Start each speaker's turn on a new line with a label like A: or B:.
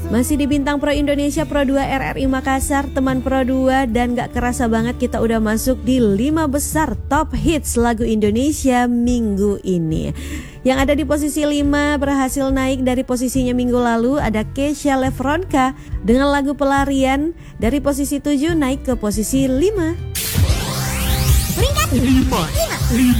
A: Masih di Bintang Pro Indonesia Pro 2 RRI Makassar, teman Pro 2, dan gak kerasa banget kita udah masuk di 5 besar top hits lagu Indonesia minggu ini. Yang ada di posisi 5 berhasil naik dari posisinya minggu lalu ada Kesha Levronka dengan lagu Pelarian, dari posisi 7 naik ke posisi 5.
B: Peringkat 5.